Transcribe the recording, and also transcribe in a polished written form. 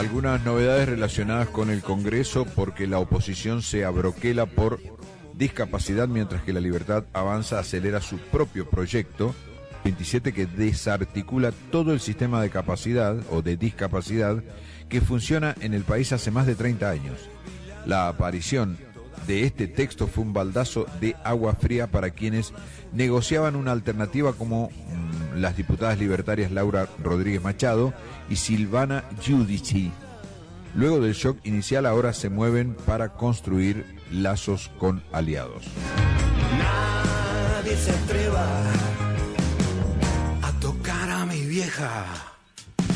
Algunas novedades relacionadas con el Congreso, porque la oposición se abroquela por discapacidad, mientras que La Libertad Avanza acelera su propio proyecto 27, que desarticula todo el sistema de capacidad o de discapacidad que funciona en el país hace más de 30 años. La aparición de este texto fue un baldazo de agua fría para quienes negociaban una alternativa como las diputadas libertarias Laura Rodríguez Machado y Silvana Giudici. Luego del shock inicial, ahora se mueven para construir lazos con aliados. Nadie se atreva a tocar a mi vieja.